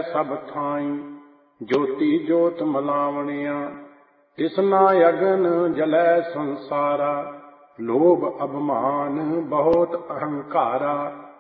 ਸਭ ਥਾਈ। ਜੋਤੀ ਜੋਤ ਮਿਲਾਵਣਿਆ ਤਿਸਨਾ ਅਗਨ ਜਲੈ ਸੰਸਾਰਾ। ਲੋਭ ਅਭਿਮਾਨ ਬਹੁਤ ਅਹੰਕਾਰਾ।